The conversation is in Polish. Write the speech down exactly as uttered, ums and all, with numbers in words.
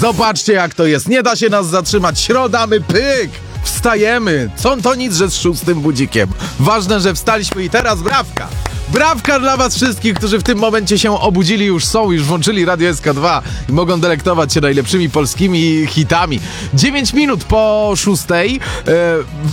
Zobaczcie, jak to jest. Nie da się nas zatrzymać. Środa, my pyk! Wstajemy. Co to nic, że z szóstym budzikiem. Ważne, że wstaliśmy i teraz brawka. Brawka dla was wszystkich, którzy w tym momencie się obudzili, już są, już włączyli Radio S K dwa i mogą delektować się najlepszymi polskimi hitami. dziewięć minut po szóstej. E,